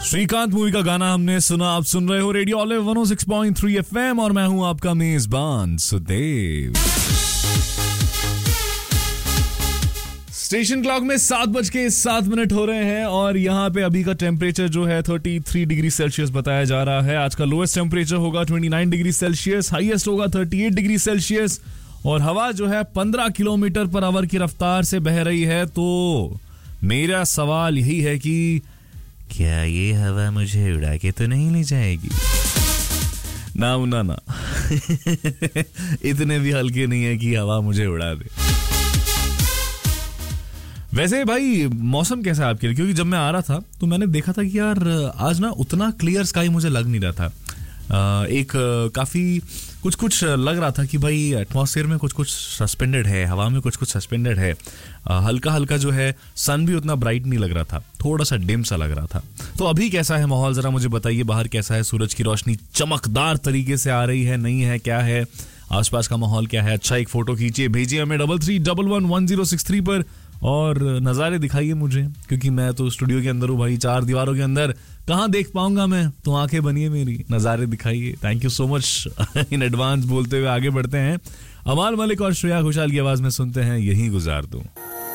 Shrikant movie का गाना हमने सुना। आप सुन रहे हो रेडियो ऑलिव 106.3 FM और मैं हूं आपका मेजबान सुदेव। स्टेशन क्लॉक में 7:07 हो रहे हैं और यहाँ पे अभी का टेम्परेचर जो है 33 डिग्री सेल्सियस बताया जा रहा है। आज का लोएस्ट टेम्परेचर होगा 29 डिग्री सेल्सियस, हाईएस्ट होगा 38 डिग्री सेल्सियस और हवा जो है 15 किलोमीटर पर आवर की रफ्तार से बह रही है। तो मेरा सवाल यही है कि क्या ये हवा मुझे उड़ा के तो नहीं ले जाएगी? ना इतने भी हल्के नहीं है कि हवा मुझे उड़ा दे। वैसे भाई मौसम कैसा है आपके लिए? क्योंकि जब मैं आ रहा था तो मैंने देखा था कि यार आज ना उतना क्लियर स्काई मुझे लग नहीं रहा था। एक काफी कुछ लग रहा था कि भाई एटमॉस्फेयर में कुछ सस्पेंडेड है, हवा में कुछ सस्पेंडेड है। हल्का हल्का जो है सन भी उतना ब्राइट नहीं लग रहा था, थोड़ा सा डिम सा लग रहा था। तो अभी कैसा है माहौल, जरा मुझे बताइए। बाहर कैसा है? सूरज की रोशनी चमकदार तरीके से आ रही है, नहीं है, क्या है? आसपास का माहौल क्या है? अच्छा एक फोटो खींचिए, भेजिए हमें 33111063 पर और नज़ारे दिखाइए मुझे, क्योंकि मैं तो स्टूडियो के अंदर हूँ भाई, 4 दीवारों के अंदर कहाँ देख पाऊंगा मैं। तो आंखें बनिए मेरी, नज़ारे दिखाइए। Thank you so much in advance बोलते हुए आगे बढ़ते हैं। अमाल मलिक और श्रेया घोषाल की आवाज में सुनते हैं यही गुजार दूं।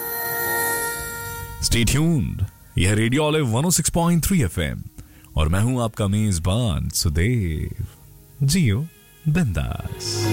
स्टे ट्यून्ड, यह रेडियो ऑलिव 106.3 FM और मैं हूं आपका मेजबान सुदेव। जियो बिंदास।